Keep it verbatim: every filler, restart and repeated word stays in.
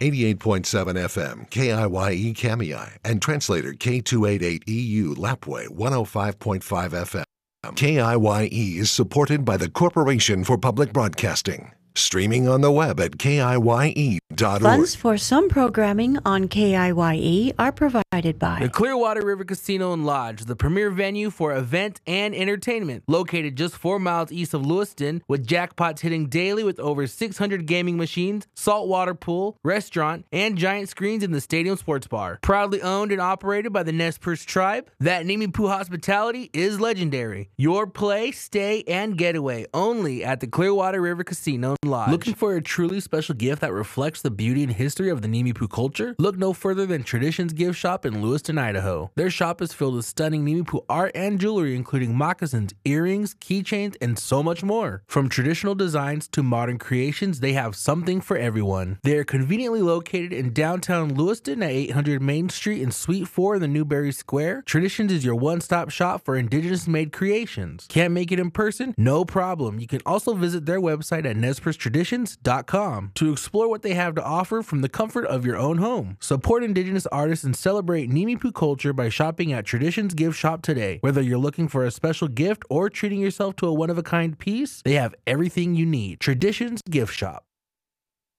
eighty-eight point seven F M, K I Y E Kamiai, and translator K two eighty-eight E U Lapway one oh five point five F M. K I Y E is supported by the Corporation for Public Broadcasting. Streaming on the web at K I Y E dot org. Funds for some programming on K I Y E are provided by the Clearwater River Casino and Lodge, the premier venue for event and entertainment. Located just four miles east of Lewiston, with jackpots hitting daily with over six hundred gaming machines, saltwater pool, restaurant, and giant screens in the stadium sports bar. Proudly owned and operated by the Nez Perce tribe, that Nimiipuu hospitality is legendary. Your play, stay, and getaway only at the Clearwater River Casino and Lodge. Looking for a truly special gift that reflects the beauty and history of the Nimiipuu culture? Look no further than Traditions Gift Shop in Lewiston, Idaho. Their shop is filled with stunning Nimiipuu art and jewelry, including moccasins, earrings, keychains, and so much more. From traditional designs to modern creations, they have something for everyone. They are conveniently located in downtown Lewiston at eight hundred Main Street in Suite four in the Newberry Square. Traditions is your one-stop shop for Indigenous-made creations. Can't make it in person? No problem. You can also visit their website at nez perce traditions dot com to explore what they have to offer from the comfort of your own home. Support Indigenous artists and celebrate Nimiipuu culture by shopping at Traditions Gift Shop today. Whether you're looking for a special gift or treating yourself to a one-of-a-kind piece, they have everything you need. Traditions Gift Shop.